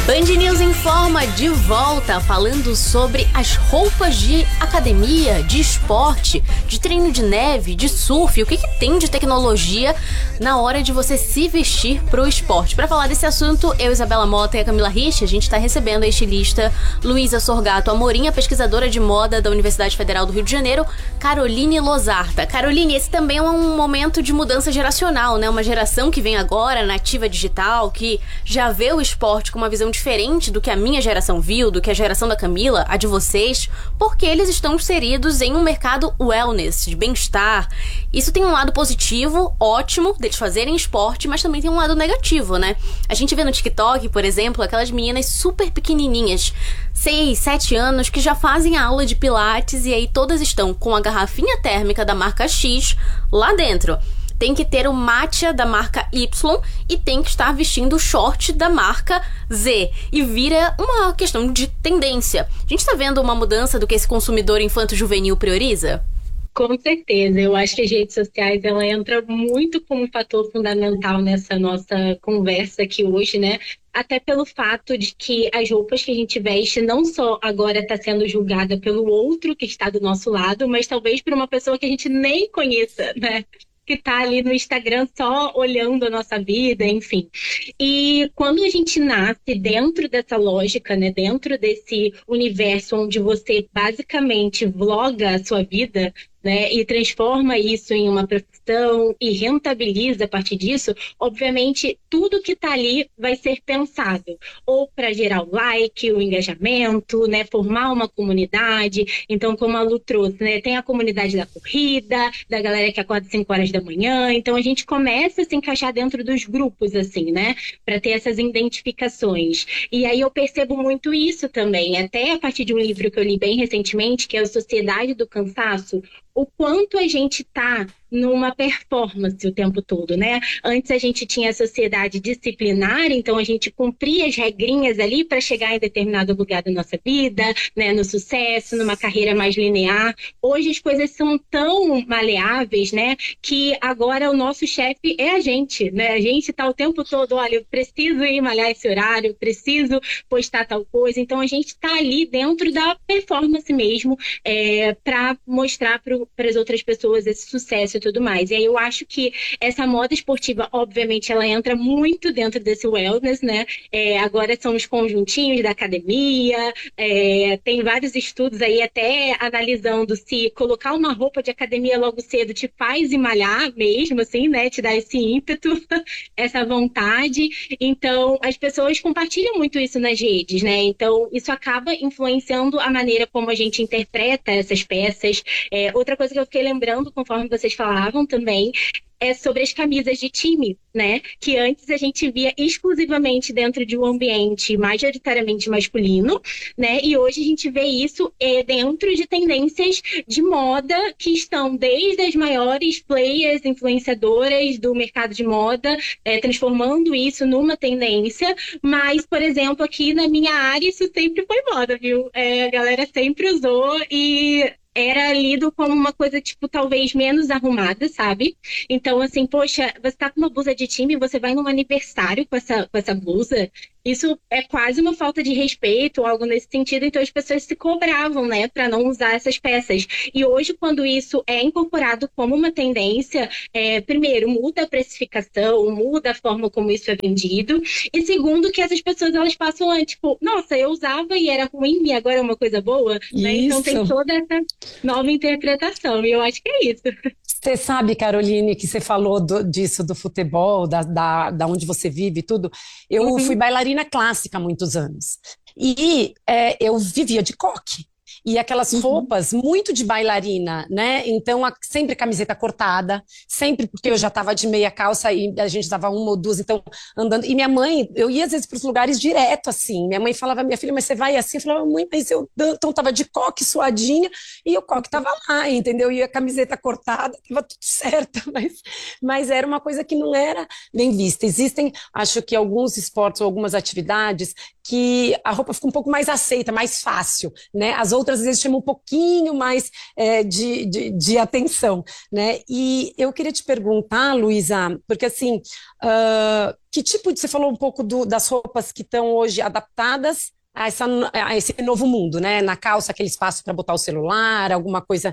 Band News Informa de volta, falando sobre as roupas de academia, de esporte, de treino de neve, de surf, o que tem de tecnologia na hora de você se vestir pro esporte. Para falar desse assunto, eu, Isabela Mota e a Camila Rich, a gente está recebendo a estilista Luísa Sorgato Amorim, a pesquisadora de moda da Universidade Federal do Rio de Janeiro, Caroline Lozarta. Caroline, esse também é um momento de mudança geracional, né? Uma geração que vem agora, nativa digital, que já vê o esporte com uma visão diferente do que a minha geração viu, do que a geração da Camila, a de vocês, porque eles estão inseridos em um mercado wellness, de bem-estar. Isso tem um lado positivo, ótimo, deles fazerem esporte, mas também tem um lado negativo, né? A gente vê no TikTok, por exemplo, aquelas meninas super pequenininhas, 6, 7 anos, que já fazem a aula de pilates e aí todas estão com a garrafinha térmica da marca X lá dentro. Tem que ter o matcha da marca Y e tem que estar vestindo o short da marca Z. E vira uma questão de tendência. A gente está vendo uma mudança do que esse consumidor infanto-juvenil prioriza? Com certeza, eu acho que as redes sociais, ela entra muito como um fator fundamental nessa nossa conversa aqui hoje, né? Até pelo fato de que as roupas que a gente veste não só agora está sendo julgada pelo outro que está do nosso lado, mas talvez por uma pessoa que a gente nem conheça, né? Que está ali no Instagram só olhando a nossa vida, enfim. E quando a gente nasce dentro dessa lógica, né, dentro desse universo onde você basicamente vloga a sua vida, né, e transforma isso em uma profissão e rentabiliza a partir disso, obviamente tudo que está ali vai ser pensado ou para gerar o like, o engajamento, né, formar uma comunidade. Então, como a Lu trouxe, né, tem a comunidade da corrida, da galera que acorda às 5 horas da manhã. Então, a gente começa a se encaixar dentro dos grupos, assim, né, para ter essas identificações. E aí eu percebo muito isso também, até a partir de um livro que eu li bem recentemente, que é a Sociedade do Cansaço, o quanto a gente está numa performance o tempo todo, né? Antes a gente tinha a sociedade disciplinar, então a gente cumpria as regrinhas ali para chegar em determinado lugar da nossa vida, né? No sucesso, numa carreira mais linear. Hoje as coisas são tão maleáveis, né? Que agora o nosso chefe é a gente, né? A gente está o tempo todo, olha, eu preciso ir malhar esse horário, eu preciso postar tal coisa. Então a gente está ali dentro da performance mesmo, para mostrar para as outras pessoas esse sucesso e tudo mais. E aí eu acho que essa moda esportiva, obviamente, ela entra muito dentro desse wellness, né? Agora são os conjuntinhos da academia, tem vários estudos aí até analisando se colocar uma roupa de academia logo cedo te faz ir malhar mesmo, assim, né? Te dá esse ímpeto, essa vontade. Então, as pessoas compartilham muito isso nas redes, né? Então, isso acaba influenciando a maneira como a gente interpreta essas peças. Outra coisa que eu fiquei lembrando, conforme vocês falavam também, é sobre as camisas de time, né? Que antes a gente via exclusivamente dentro de um ambiente majoritariamente masculino, né? E hoje a gente vê isso dentro de tendências de moda que estão desde as maiores players, influenciadoras do mercado de moda, transformando isso numa tendência. Mas, por exemplo, aqui na minha área isso sempre foi moda, viu? A galera sempre usou e era lido como uma coisa, tipo, talvez menos arrumada, sabe? Então, assim, poxa, você tá com uma blusa de time, você vai num aniversário com essa blusa, isso é quase uma falta de respeito, algo nesse sentido. Então, as pessoas se cobravam, né, para não usar essas peças. E hoje, quando isso é incorporado como uma tendência, primeiro, muda a precificação, muda a forma como isso é vendido. E segundo, que essas pessoas, elas passam a, tipo, nossa, eu usava e era ruim e agora é uma coisa boa, né? Então, tem toda essa nova interpretação. E eu acho que é isso. Você sabe, Caroline, que você falou disso do futebol, da onde você vive e tudo. Eu fui bailarina clássica há muitos anos. E eu vivia de coque. E aquelas roupas muito de bailarina, né? Então, sempre camiseta cortada, sempre porque eu já estava de meia calça e a gente usava uma ou duas, então, andando. E minha mãe, eu ia às vezes para os lugares direto, assim. Minha mãe falava, minha filha, mas você vai assim? Eu falava, mãe, mas eu então tava de coque, suadinha, e o coque tava lá, entendeu? E a camiseta cortada, tava tudo certo, mas era uma coisa que não era bem vista. Existem, acho que alguns esportes ou algumas atividades que a roupa fica um pouco mais aceita, mais fácil, né? As outras outras vezes chamam um pouquinho mais de atenção, né? E eu queria te perguntar, Luísa, porque assim, que tipo de... Você falou um pouco das roupas que estão hoje adaptadas a esse novo mundo, né? Na calça, aquele espaço para botar o celular, alguma coisa.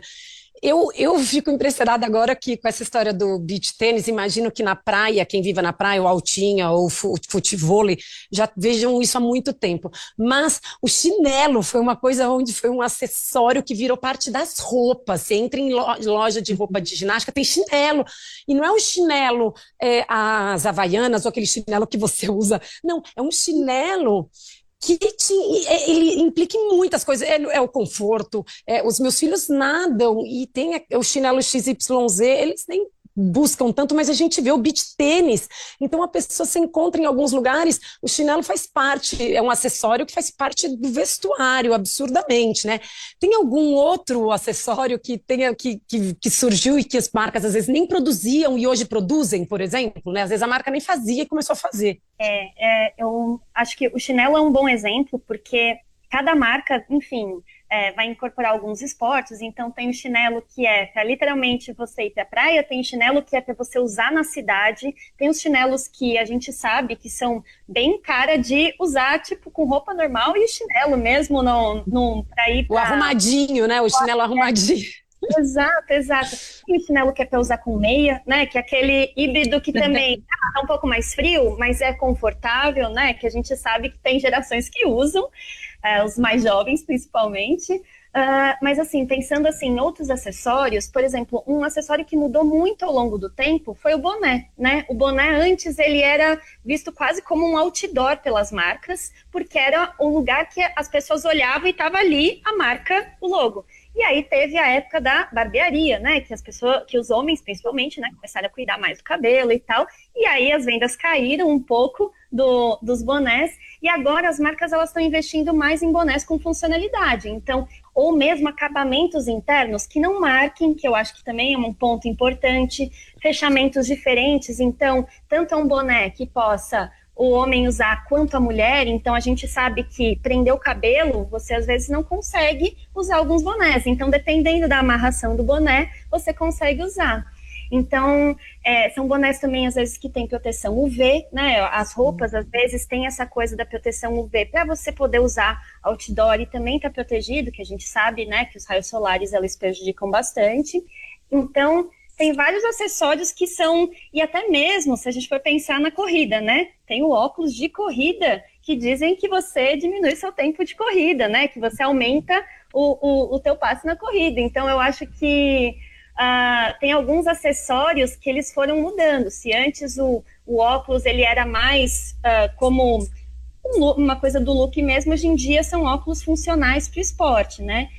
Eu fico impressionada agora que com essa história do beach tênis, imagino que na praia, quem vive na praia, ou altinha, ou futevôlei, já vejam isso há muito tempo. Mas o chinelo foi uma coisa onde foi um acessório que virou parte das roupas. Você entra em loja de roupa de ginástica, tem chinelo. E não é um chinelo, as havaianas, ou aquele chinelo que você usa. Não, é um chinelo que ele implica em muitas coisas, é o conforto, os meus filhos nadam e tem o chinelo XYZ, eles nem buscam tanto, mas a gente vê o beach tênis, então a pessoa se encontra em alguns lugares, o chinelo faz parte, é um acessório que faz parte do vestuário, absurdamente, né? Tem algum outro acessório que surgiu e que as marcas às vezes nem produziam e hoje produzem, por exemplo, né? Às vezes a marca nem fazia e começou a fazer. Eu acho que o chinelo é um bom exemplo, porque cada marca, enfim, vai incorporar alguns esportes, então tem o chinelo que é para literalmente você ir para a praia, tem o chinelo que é para você usar na cidade, tem os chinelos que a gente sabe que são bem cara de usar, tipo, com roupa normal e o chinelo mesmo para ir para... O arrumadinho, né? O chinelo arrumadinho. Exato. Tem o chinelo que é para usar com meia, né? Que é aquele híbrido que também tá um pouco mais frio, mas é confortável, né? Que a gente sabe que tem gerações que usam, os mais jovens principalmente. Mas assim, pensando assim, em outros acessórios, por exemplo, um acessório que mudou muito ao longo do tempo foi o boné, né? O boné antes ele era visto quase como um outdoor pelas marcas, porque era o lugar que as pessoas olhavam e estava ali a marca, o logo. E aí teve a época da barbearia, né? Que os homens, principalmente, né, começaram a cuidar mais do cabelo e tal. E aí as vendas caíram um pouco dos bonés. E agora as marcas elas estão investindo mais em bonés com funcionalidade. Então, ou mesmo acabamentos internos que não marquem, que eu acho que também é um ponto importante. Fechamentos diferentes. Então, tanto é um boné que possa o homem usar quanto a mulher, então a gente sabe que prender o cabelo, você às vezes não consegue usar alguns bonés, então dependendo da amarração do boné, você consegue usar. Então, são bonés também às vezes que tem proteção UV, né, as roupas às vezes tem essa coisa da proteção UV para você poder usar outdoor e também tá protegido, que a gente sabe, né, que os raios solares eles prejudicam bastante, então... Tem vários acessórios que são, e até mesmo se a gente for pensar na corrida, né? Tem o óculos de corrida, que dizem que você diminui seu tempo de corrida, né? Que você aumenta o teu passo na corrida. Então, eu acho que tem alguns acessórios que eles foram mudando. Se antes o óculos ele era mais como uma coisa do look mesmo, hoje em dia são óculos funcionais para o esporte, né?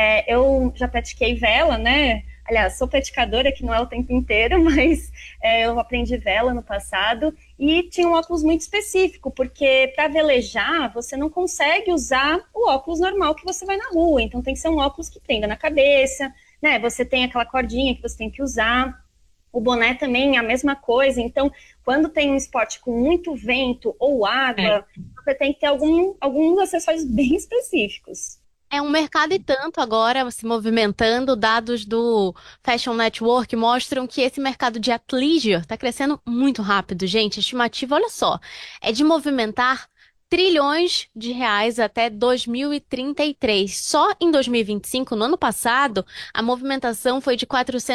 Eu já pratiquei vela, né? Aliás, sou praticadora, que não é o tempo inteiro, mas eu aprendi vela no passado e tinha um óculos muito específico, porque para velejar você não consegue usar o óculos normal que você vai na rua, então tem que ser um óculos que prenda na cabeça, né? Você tem aquela cordinha que você tem que usar, o boné também é a mesma coisa, então quando tem um esporte com muito vento ou água, você tem que ter alguns acessórios bem específicos. É um mercado e tanto agora se movimentando. Dados do Fashion Network mostram que esse mercado de athleisure está crescendo muito rápido, gente. A estimativa, olha só, é de movimentar trilhões de reais até 2033. Só em 2025, no ano passado, a movimentação foi de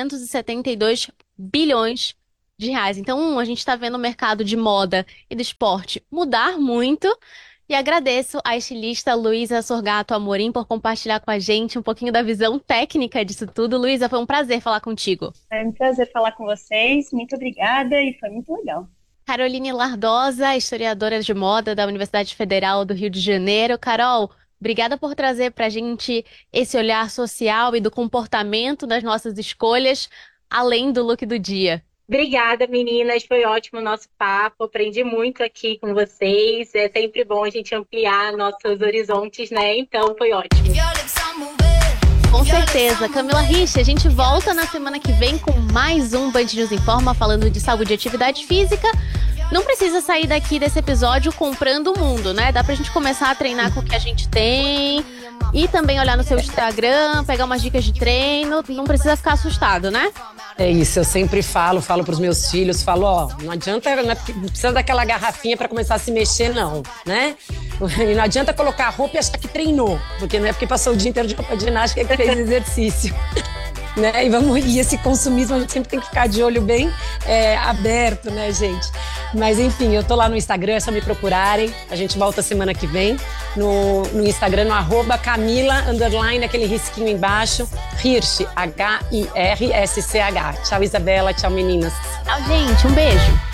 472 bilhões de reais. Então, a gente está vendo o mercado de moda e do esporte mudar muito. E agradeço à estilista Luísa Sorgato Amorim por compartilhar com a gente um pouquinho da visão técnica disso tudo. Luísa, foi um prazer falar contigo. É um prazer falar com vocês, muito obrigada e foi muito legal. Caroline Lardosa, historiadora de moda da Universidade Federal do Rio de Janeiro. Carol, obrigada por trazer pra gente esse olhar social e do comportamento das nossas escolhas, além do look do dia. Obrigada, meninas. Foi ótimo o nosso papo. Aprendi muito aqui com vocês. É sempre bom a gente ampliar nossos horizontes, né? Então, foi ótimo. Com certeza. Camila Rich, a gente volta na semana que vem com mais um Band News Informa falando de saúde e atividade física. não precisa sair daqui desse episódio comprando o mundo, né? Dá pra gente começar a treinar com o que a gente tem e também olhar no seu Instagram, pegar umas dicas de treino, não precisa ficar assustado, né? É isso, eu sempre falo pros meus filhos, ó, não adianta, não precisa daquela garrafinha para começar a se mexer, não, né? E não adianta colocar a roupa e achar que treinou, porque não é porque passou o dia inteiro de roupa de ginástica que fez exercício. Né? E esse consumismo a gente sempre tem que ficar de olho bem aberto, né, gente? Mas enfim, eu tô lá no Instagram, é só me procurarem. A gente volta semana que vem no Instagram, no @Camila_, aquele risquinho embaixo, Hirsch, HIRSCH. Tchau, Isabela, tchau, meninas. Tchau, gente, um beijo.